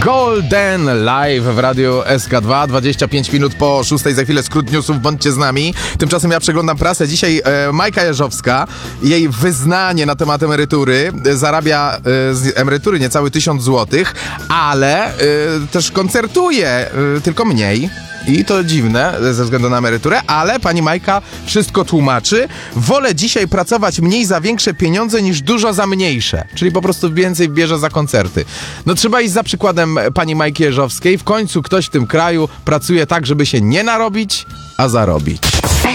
Golden live w radiu SK2, 25 minut po 6, za chwilę skrót newsów, bądźcie z nami. Tymczasem ja przeglądam prasę. Dzisiaj Majka Jeżowska, jej wyznanie na temat emerytury, zarabia z emerytury niecały 1000 złotych, ale też koncertuje, tylko mniej. I to dziwne ze względu na emeryturę, ale pani Majka wszystko tłumaczy. Wolę dzisiaj pracować mniej za większe pieniądze niż dużo za mniejsze. Czyli po prostu więcej bierze za koncerty. No trzeba iść za przykładem pani Majki Jeżowskiej. W końcu ktoś w tym kraju pracuje tak, żeby się nie narobić, a zarobić.